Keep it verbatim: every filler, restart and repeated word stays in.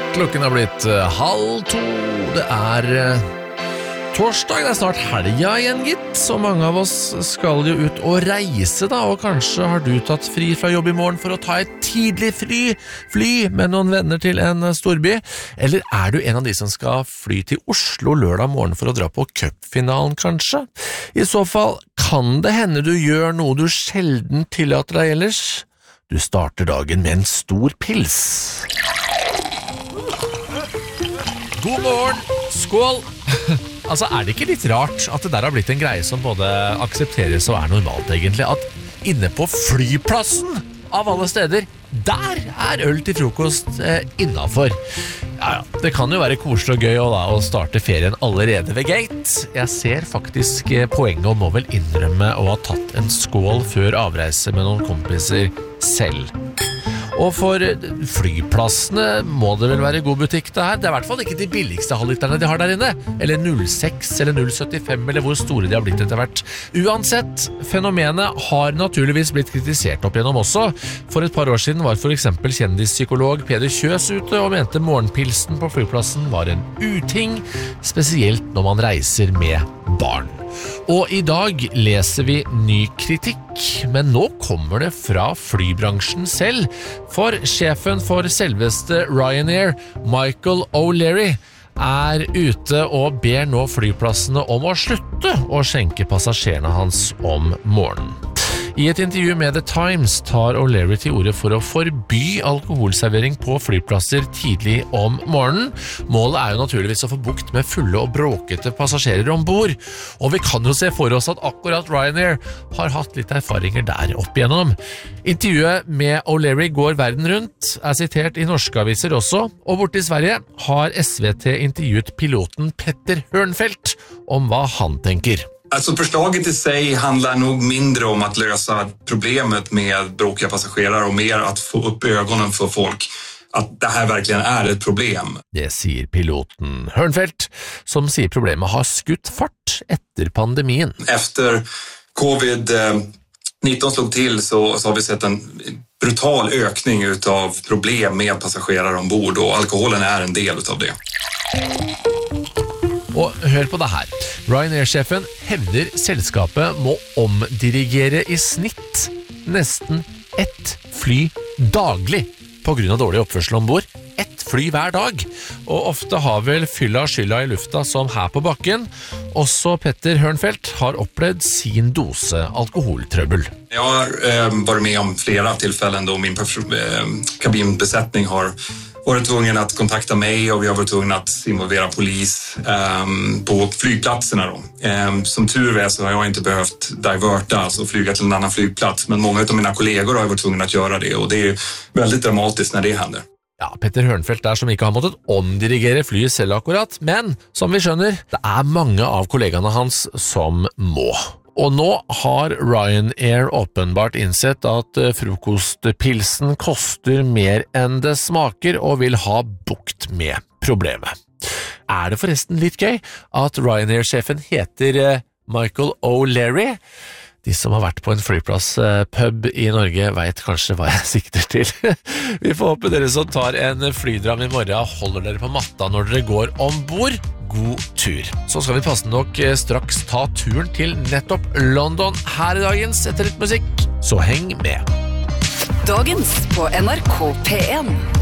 Klokken har blitt uh, halv to. Det er uh, torsdag, det er snart helga igjen, gitt. Så mange av oss skal jo ut og reise da, og kanskje har du tatt fri fra jobb i morgen for å ta et tidlig fly, fly med noen venner til en storby. Eller er du en av de som skal fly til Oslo lørdag morgen for å dra på cupfinalen, kanskje? I så fall kan det hende du gjør noe du sjelden tillater deg ellers. Du starter dagen med en stor pils. God morgen, skål! Altså, er det ikke litt rart at det der har blitt en greie som både aksepteres og er normalt egentlig, at inne på flyplassen av alle steder, der er øl til frokost eh, innenfor. Ja, ja, det kan jo være koselig og gøy også, da, å starte ferien allerede ved gate. Jeg ser faktisk eh, poenget og må vel innrømme å ha tatt en skål før avreise med noen kompiser selv. Og for flyplassene må det vel være god butikk det her. Det er i hvert fall ikke de billigste halvliterne de har der inne. Eller null komma seks eller null komma syttifem, eller hvor store de har blitt etter hvert. Uansett, fenomenet har naturligvis blitt kritisert opp igjennom også. For et par år siden var for eksempel kjendispsykolog Peder Kjøs ute og mente morgenpilsen på flyplassen var en uting, spesielt når man reiser med barn. Og i dag leser vi ny kritikk, men nå kommer det fra flybransjen selv, for sjefen for selveste Ryanair, Michael O'Leary, er ute og ber nå flyplassene om å slutte å skjenke passasjerene hans om morgenen. I et intervju med The Times tar O'Leary til orde for å forby alkoholservering på flyplasser tidlig om morgenen. Målet er jo naturligvis å få bukt med fulle og bråkete passasjerer ombord. Og vi kan jo se for oss at akkurat Ryanair har hatt litt erfaringer der opp igjennom. Intervjuet med O'Leary går verden rundt, er sitert i norske aviser også, og borte i Sverige har S V T intervjuet piloten Petter Hörnfeldt om hva han tenker. Alltså förslaget i sig handlar nog mindre om att lösa problemet med bråkiga passagerare och mer att få upp ögonen för folk att det här verkligen är ett problem. Det sier piloten Hörnfeldt, som sier problemet har skutt fart etter pandemien. Efter covid nitton slog till så, så har vi sett en brutal ökning utav problem med passagerare ombord, och alkoholen är en del utav det. Og hør på det her. Ryanair-sjefen hevder selskapet må omdirigere i snitt nesten ett fly daglig på grunn av dårlig oppførsel ombord. Ett fly hver dag. Og ofte har vel fylla skylda i lufta som her på bakken. Også Petter Hörnfeldt har opplevd sin dose alkoholtrøbbel. Jeg har eh, varit med om flera tillfällen då min eh, kabinbesättning har varit tvungen att kontakta mig, och vi har varit tvungna att involvera polis um, på flygplatserna då. Um, som tur är så har jag inte behövt diverta, alltså flyga till en annan flygplats, men många av mina kollegor har varit tvungna att göra det, och det är väldigt dramatiskt när det händer. Ja, Petter Hörnfeldt der som ikke har måttet omdirigere flyet selv akkurat, men som vi skjønner, det er mange av kollegene hans som må. Og nå har Ryanair åpenbart innsett at frokostpilsen koster mer enn det smaker og vil ha bukt med problemet. Er det forresten litt gøy at Ryanair-sjefen heter Michael O'Leary? De som har vært på en flyplasspub i Norge vet kanskje hva jeg sikter til. Vi får håpe dere som tar en flydram i morgen holder dere på matta når dere går ombord. God tur. Så skal vi passe nok straks ta turen til nettopp London her i dagens etter litt musikk. Så heng med. Dagens på N R K P en.